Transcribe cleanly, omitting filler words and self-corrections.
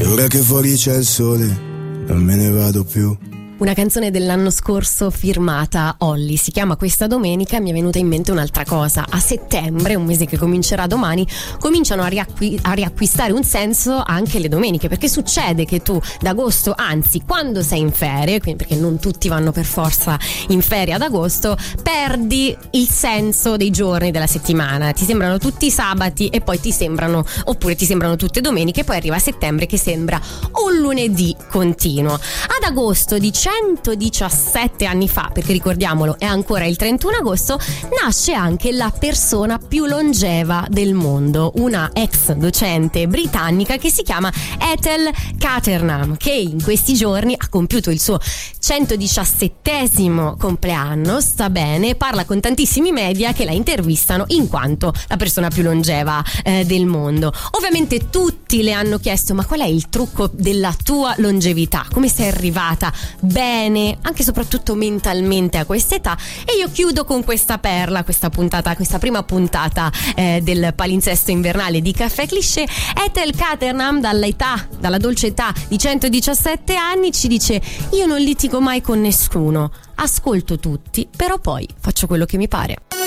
ora che fuori c'è il sole, non me ne vado più. Una canzone dell'anno scorso firmata Olly, si chiama Questa domenica, e mi è venuta in mente un'altra cosa. A settembre, un mese che comincerà domani, cominciano a riacquistare un senso anche le domeniche, perché succede che tu d'agosto, anzi quando sei in ferie, quindi perché non tutti vanno per forza in ferie ad agosto, perdi il senso dei giorni della settimana, ti sembrano tutti sabati e poi ti sembrano tutte domeniche, poi arriva settembre che sembra un lunedì continuo. Ad agosto di 117 anni fa, perché ricordiamolo è ancora il 31 agosto, nasce anche la persona più longeva del mondo, una ex docente britannica che si chiama Ethel Catterham, che in questi giorni ha compiuto il suo 117esimo compleanno, sta bene, parla con tantissimi media che la intervistano in quanto la persona più longeva del mondo. Ovviamente tutti le hanno chiesto: ma qual è il trucco della tua longevità? Come sei arrivata bene, anche e soprattutto mentalmente a quest'età? E io chiudo con questa perla, questa prima puntata del palinsesto invernale di Caffè Cliché. Ethel Catterham, dalla dolce età di 117 anni, ci dice: io non litigo mai con nessuno, ascolto tutti, però poi faccio quello che mi pare.